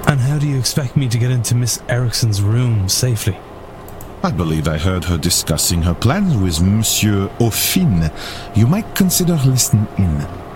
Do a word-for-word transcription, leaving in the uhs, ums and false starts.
And how do you expect me to get into Miss Erickson's room safely? I believe I heard her discussing her plans with Monsieur Aufine. You might consider listening in.